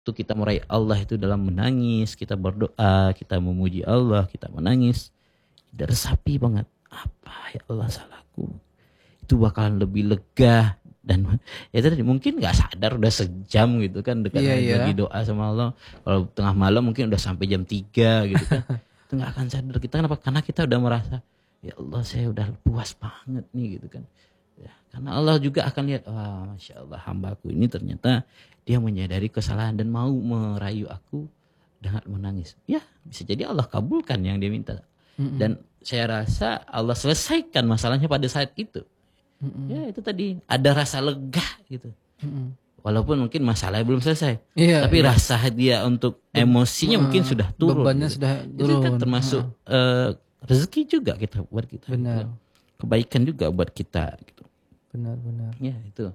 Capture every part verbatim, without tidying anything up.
Waktu kita meraih Allah itu dalam menangis, kita berdoa, kita memuji Allah, kita menangis. Resapi banget. Apa ya Allah salahku? Itu bakalan lebih lega. Dan ya tadi mungkin nggak sadar udah sejam gitu kan dekat Iya, iya. lagi doa sama Allah. Kalau tengah malam mungkin udah sampai jam tiga gitu kan. Itu nggak akan sadar kita, kenapa? Karena kita udah merasa ya Allah saya udah puas banget nih gitu kan. Ya, karena Allah juga akan lihat, wah masya Allah hambaku ini ternyata dia menyadari kesalahan dan mau merayu aku dengan menangis. Ya bisa jadi Allah kabulkan yang dia minta. Mm-mm. Dan saya rasa Allah selesaikan masalahnya pada saat itu. Mm-mm. Ya itu tadi ada rasa lega gitu. Mm-mm. Walaupun mungkin masalahnya belum selesai. Iya, Tapi iya. rasa dia untuk emosinya Uh, mungkin sudah turun. bebannya gitu. sudah Itu kan turun. termasuk Uh, eh, rezeki juga kita buat kita. benar, gitu. Kebaikan juga buat kita gitu. benar, benar. Ya itu.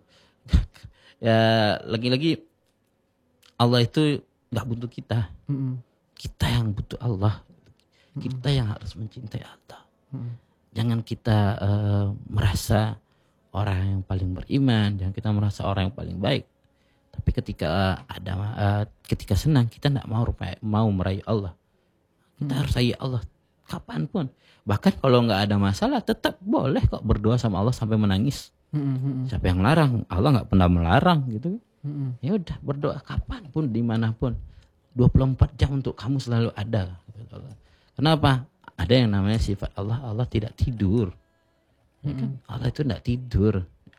Ya lagi-lagi Allah itu nggak butuh kita. Mm-mm. Kita yang butuh Allah. Kita yang harus mencintai Allah. Mm-mm. Jangan kita eh, merasa orang yang paling beriman, jangan kita merasa orang yang paling baik. Tapi ketika ada uh, ketika senang kita tidak mau mau merayu Allah. Kita Hmm. harus rayu Allah kapanpun. Bahkan kalau nggak ada masalah tetap boleh kok berdoa sama Allah sampai menangis. Mm-mm. Mm-mm. Siapa yang larang? Allah nggak pernah melarang gitu. Mm-mm. Ya udah berdoa kapanpun dimanapun. dua puluh empat jam untuk kamu selalu ada. Kenapa? Ada yang namanya sifat Allah. Allah tidak tidur. Ya kan? Allah itu tidak tidur.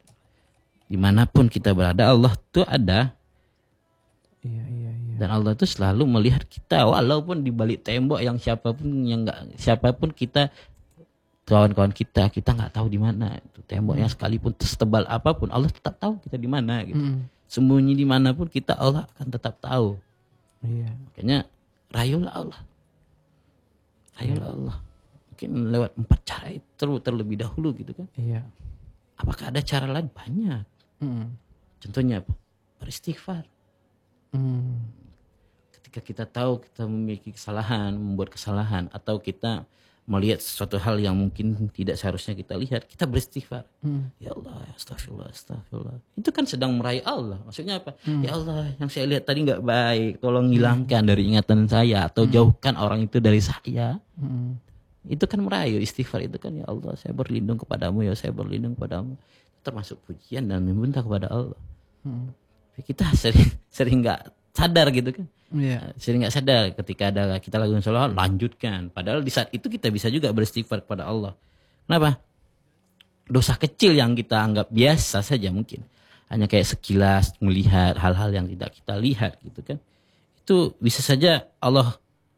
Dimanapun kita berada Allah itu ada. Iya, iya, iya. Dan Allah itu selalu melihat kita walaupun di balik tembok yang siapapun yang nggak siapapun kita, kawan-kawan kita kita nggak tahu di mana itu temboknya, sekalipun setebal apapun Allah tetap tahu kita di mana gitu. Mm-mm. Sembunyi di manapun kita Allah akan tetap tahu. Iya. Makanya rayulah Allah. Rayulah Allah. Mungkin lewat empat cara itu terlebih dahulu gitu kan. Iya. Apakah ada cara lain? Banyak. Mm-mm. Contohnya apa? Beristighfar. Mm. Ketika kita tahu kita memiliki kesalahan, membuat kesalahan, atau kita melihat sesuatu hal yang mungkin tidak seharusnya kita lihat, kita beristighfar. Mm. Ya Allah, astagfirullah, astagfirullah. Itu kan sedang meraih Allah. Maksudnya apa? Mm. Ya Allah, yang saya lihat tadi nggak baik, tolong hilangkan dari ingatan saya, atau jauhkan orang itu dari saya. Mm. Itu kan merayu. Istighfar itu kan, ya Allah saya berlindung kepadamu, ya saya berlindung kepadamu. Termasuk pujian dan meminta kepada Allah. Mm. Kita sering sering nggak sadar gitu kan. Iya. Sering nggak sadar ketika ada kita lakukan sholat lanjutkan. Padahal di saat itu kita bisa juga beristighfar kepada Allah. Kenapa? Dosa kecil yang kita anggap biasa saja mungkin. Hanya kayak sekilas melihat hal-hal yang tidak kita lihat gitu kan. Itu bisa saja Allah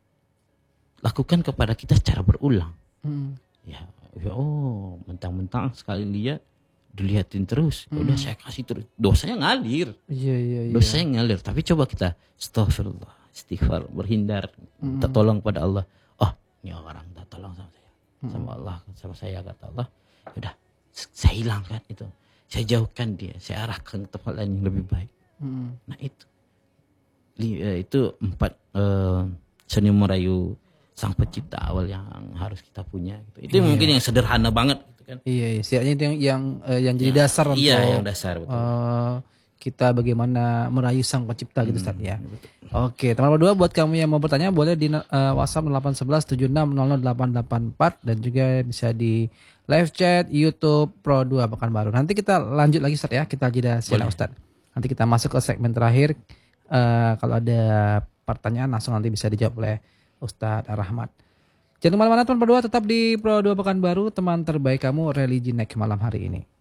lakukan kepada kita secara berulang. Mm. Ya, ya oh, mentang-mentang sekali lihat dilihatin terus. Ya udah saya kasih terus. Dosanya ngalir. Iya, iya, iya. Dosanya ngalir. Tapi coba kita astaghfirullah, istighfar, berhindar, minta tolong pada Allah. Oh, ini orang minta tolong sama saya. Sama Allah, sama saya kata Allah. Ya udah, saya hilangkan itu. Saya jauhkan dia, saya arahkan ke tempat lain yang lebih baik. Mm. Nah, itu. Li- eh, Itu empat eh, seni merayu sang pencipta awal yang harus kita punya gitu. Itu mungkin yang sederhana banget gitu kan. Iya, iya. Setidaknya itu yang yang, eh, yang jadi dasar untuk Iya, yang dasar betul. eh, kita bagaimana merayu sang pencipta gitu Ustaz ya. Oke, teman berdua buat kamu yang mau bertanya boleh di eh, WhatsApp delapan satu satu tujuh enam nol nol delapan delapan empat dan juga bisa di live chat YouTube Pro dua Pekanbaru. Nanti kita lanjut lagi Ustaz ya, kita jeda silakan Ustaz. Nanti kita masuk ke segmen terakhir. Eh, kalau ada pertanyaan langsung nanti bisa dijawab oleh Ustadz Ar-Rahmat. Jangan kemana-mana teman berdua, tetap di Pro dua Pekanbaru, teman terbaik kamu religi next malam hari ini.